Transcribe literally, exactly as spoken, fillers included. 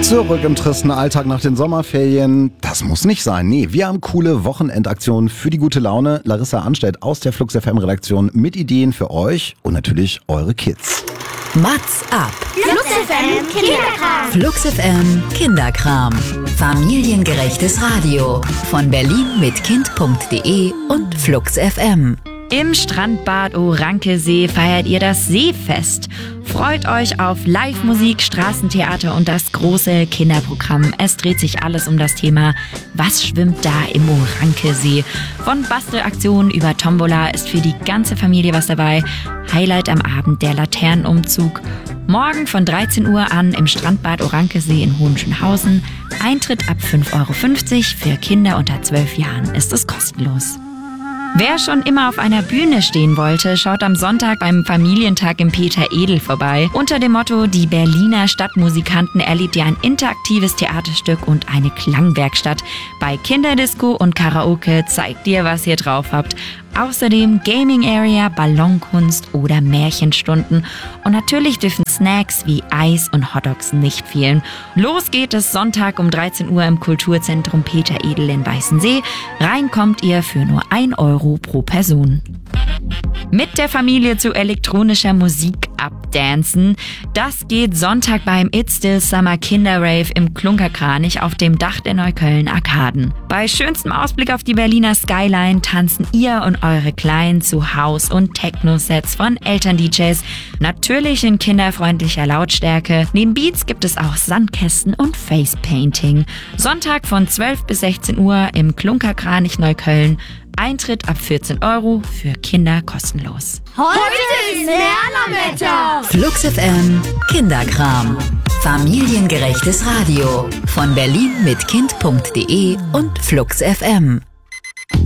Zurück im tristen Alltag nach den Sommerferien. Das muss nicht sein. Nee, wir haben coole Wochenendaktionen für die gute Laune. Larissa Anstedt aus der Flux F M-Redaktion mit Ideen für euch und natürlich eure Kids. Mats ab. Flux F M Kinderkram. Flux F M Kinderkram. Familiengerechtes Radio. Von Berlin mit Kind punkt de und Flux F M. Im Strandbad Orankesee feiert ihr das Seefest. Freut euch auf Live-Musik, Straßentheater und das große Kinderprogramm. Es dreht sich alles um das Thema, was schwimmt da im Orankesee? Von Bastelaktionen über Tombola ist für die ganze Familie was dabei. Highlight am Abend der Laternenumzug. Morgen von dreizehn Uhr an im Strandbad Orankesee in Hohenschönhausen. Eintritt ab fünf Euro fünfzig. Für Kinder unter zwölf Jahren ist es kostenlos. Wer schon immer auf einer Bühne stehen wollte, schaut am Sonntag beim Familientag im Peter Edel vorbei. Unter dem Motto Die Berliner Stadtmusikanten erlebt ihr ein interaktives Theaterstück und eine Klangwerkstatt. Bei Kinderdisco und Karaoke zeigt ihr, was ihr drauf habt. Außerdem Gaming Area, Ballonkunst oder Märchenstunden. Und natürlich dürfen Snacks wie Eis und Hotdogs nicht fehlen. Los geht es Sonntag um dreizehn Uhr im Kulturzentrum Peter Edel in Weißensee. Rein kommt ihr für nur ein Euro pro Person. Mit der Familie zu elektronischer Musik abdancen. Das geht Sonntag beim It's Still Summer Kinderrave im Klunkerkranich auf dem Dach der Neukölln Arkaden. Bei schönstem Ausblick auf die Berliner Skyline tanzen ihr und eure Kleinen zu House- und Techno-Sets von Eltern-D Js. Natürlich in kinderfreundlicher Lautstärke. Neben Beats gibt es auch Sandkästen und Facepainting. Sonntag von zwölf bis sechzehn Uhr im Klunkerkranich Neukölln. Eintritt ab vierzehn Euro, für Kinder kostenlos. Heute ist Lernerwetter. Flux F M Kinderkram. Familiengerechtes Radio. Von Berlin mit Kind punkt de und Flux F M.